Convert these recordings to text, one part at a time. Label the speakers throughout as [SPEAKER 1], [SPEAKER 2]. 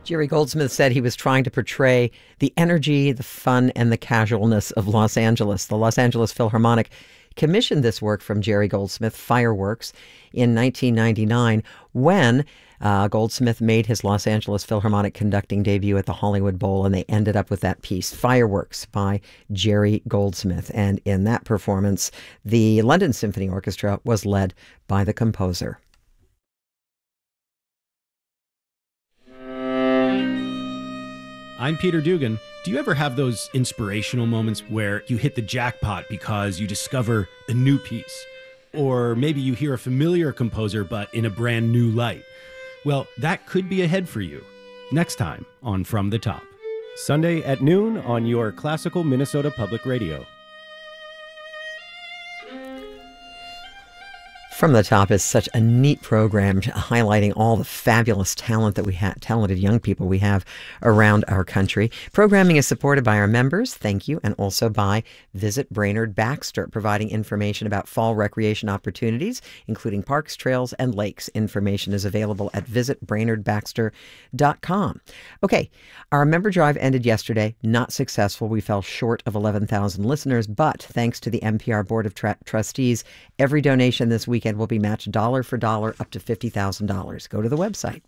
[SPEAKER 1] Jerry Goldsmith said he was trying to portray the energy, the fun, and the casualness of Los Angeles. The Los Angeles Philharmonic commissioned this work from Jerry Goldsmith, Fireworks, in 1999 when Goldsmith made his Los Angeles Philharmonic conducting debut at the Hollywood Bowl, and they ended up with that piece, Fireworks, by Jerry Goldsmith. And in that performance, the London Symphony Orchestra was led by the composer.
[SPEAKER 2] I'm Peter Dugan. Do you ever have those inspirational moments where you hit the jackpot because you discover a new piece? Or maybe you hear a familiar composer but in a brand new light? Well, that could be ahead for you. Next time on From the Top.
[SPEAKER 3] Sunday at noon on your classical Minnesota Public Radio.
[SPEAKER 1] From the Top is such a neat program highlighting all the fabulous talent that we have, talented young people we have around our country. Programming is supported by our members, thank you, and also by Visit Brainerd Baxter, providing information about fall recreation opportunities, including parks, trails, and lakes. Information is available at visitbrainerdbaxter.com. Okay, our member drive ended yesterday, not successful. We fell short of 11,000 listeners, but thanks to the NPR Board of Trustees, every donation this weekend will be matched dollar for dollar up to $50,000. Go to the website.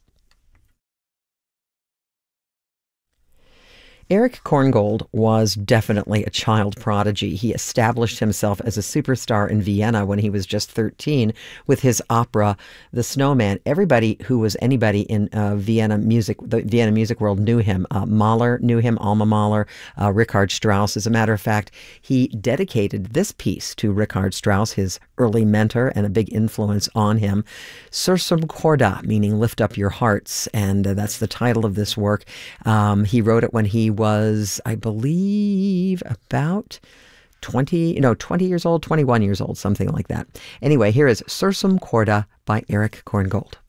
[SPEAKER 1] Erich Korngold was definitely a child prodigy. He established himself as a superstar in Vienna when he was just 13 with his opera, The Snowman. Everybody who was anybody in the Vienna music world knew him. Mahler knew him, Alma Mahler, Richard Strauss. As a matter of fact, he dedicated this piece to Richard Strauss, his early mentor and a big influence on him. Sursum corda, meaning lift up your hearts, and that's the title of this work. He wrote it when he was, I believe, about 20 years old, 21 years old, something like that. Anyway, here is Sursum corda by Erich Korngold.